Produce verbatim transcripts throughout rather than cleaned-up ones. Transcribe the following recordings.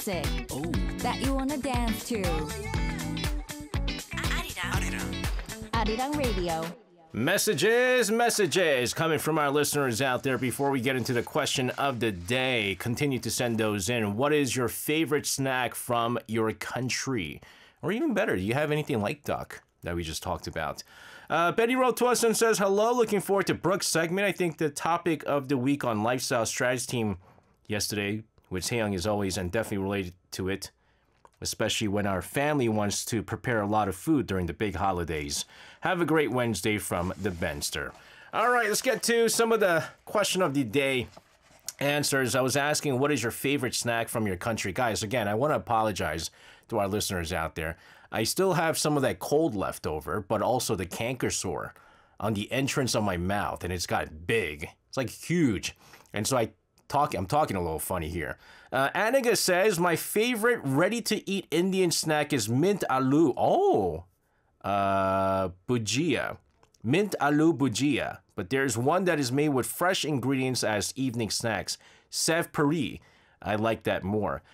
music that you wanna dance to. Arirang Radio. Messages, messages coming from our listeners out there. Before we get into the question of the day, continue to send those in. What is your favorite snack from your country? Or even better, do you have anything like duck that we just talked about? Uh, Betty wrote to us and says, hello, looking forward to Brooke's segment. I think the topic of the week on Lifestyle Strategy Team yesterday with Taeyong is always and definitely related to it, especially when our family wants to prepare a lot of food during the big holidays. Have a great Wednesday from the Benster. All right, let's get to some of the question of the day answers. I was asking, what is your favorite snack from your country? Guys, again, I want to apologize to our listeners out there. I still have some of that cold left over, but also the canker sore on the entrance of my mouth, and it's got big. It's like huge. And so I talk, I'm talking a little funny here. Uh, Aniga says, my favorite ready-to-eat Indian snack is mint aloo. Oh, uh, bhujia. Mint aloo bhujia. But there's one that is made with fresh ingredients as evening snacks. Sev puri. I like that more.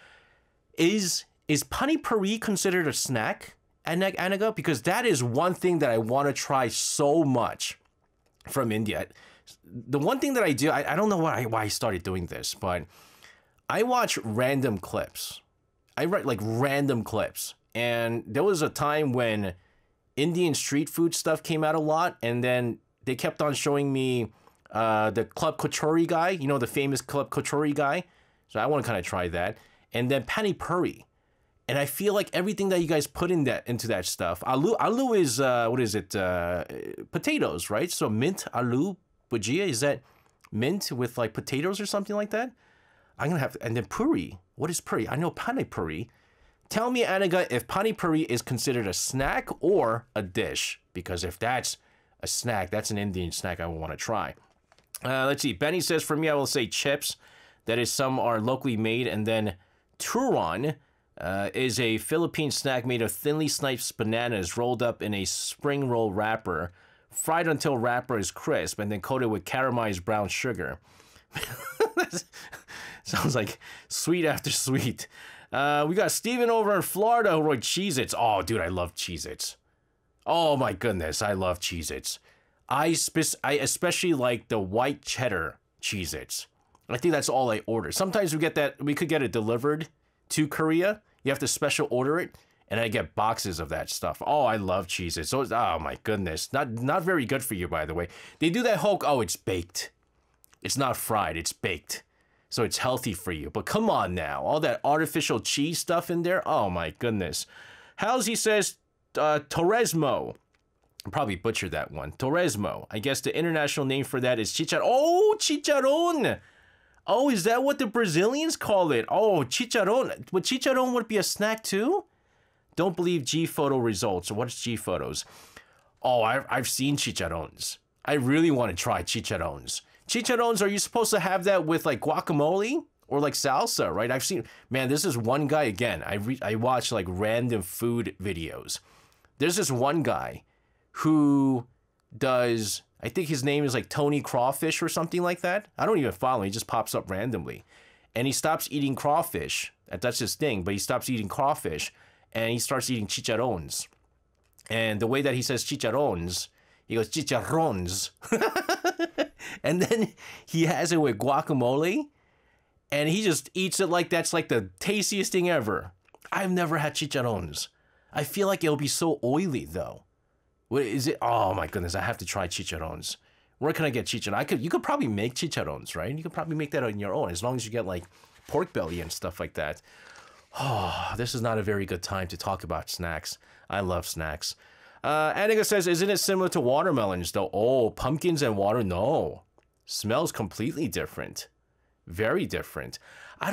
Is is pani puri considered a snack, Aniga? Because that is one thing that I want to try so much from India. The one thing that I do, I, I don't know why, why I started doing this, but I watch random clips. I write like random clips. And there was a time when Indian street food stuff came out a lot, and then they kept on showing me uh, the Club Kachori guy, you know, the famous Club Kachori guy. So I want to kind of try that. And then pani puri. And I feel like everything that you guys put in that into that stuff, aloo, aloo is, uh, what is it, uh, potatoes, right? So mint aloo bhujia, is that mint with like potatoes or something like that? I'm gonna have to, and then puri. What is puri? I know pani puri. Tell me, Aniga, if pani puri is considered a snack or a dish. Because if that's a snack, that's an Indian snack I will want to try. Uh, let's see. Benny says, for me, I will say chips. That is, some are locally made. And then turon uh, is a Philippine snack made of thinly sliced bananas rolled up in a spring roll wrapper, fried until wrapper is crisp, and then coated with caramelized brown sugar. Sounds like sweet after sweet. Uh, we got Steven over in Florida who wrote Cheez-Its. Oh, dude, I love Cheez-Its. Oh, my goodness, I love Cheez-Its. I, spe- I especially like the white cheddar Cheez-Its. I think that's all I order. Sometimes we get that, we could get it delivered to Korea. You have to special order it, and I get boxes of that stuff. Oh, I love Cheez-Its. So, oh, my goodness. Not, not very good for you, by the way. They do that whole, oh, it's baked. It's not fried, it's baked. So it's healthy for you. But come on now. All that artificial cheese stuff in there. Oh, my goodness. Halsey says, uh, Torresmo. I probably butchered that one. Torresmo. I guess the international name for that is chicharron. Oh, chicharron. Oh, is that what the Brazilians call it? Oh, chicharron. But chicharron would be a snack too? Don't believe G photo results. What's G photos? Oh, I've, I've seen chicharrones. I really want to try chicharrones. Chicharrones, are you supposed to have that with like guacamole or like salsa, right? I've seen, man, this is one guy, again, I, re- I watch like random food videos. There's this one guy who does, I think his name is like Tony Crawfish or something like that. I don't even follow him, he just pops up randomly. And he stops eating crawfish, that's his thing, but he stops eating crawfish and he starts eating chicharrones. And the way that he says chicharrones, he goes, chicharrones. And then he has it with guacamole, and he just eats it like that's like the tastiest thing ever. I've never had chicharrones. I feel like it'll be so oily, though. What is it? Oh, my goodness. I have to try chicharrones. Where can I get chicharrones? I could, you could probably make chicharrones, right? You could probably make that on your own, as long as you get, like, pork belly and stuff like that. Oh, this is not a very good time to talk about snacks. I love snacks. Uh, Aniga says, isn't it similar to watermelons, though? Oh, pumpkins and water? No. Smells completely different. Very different. I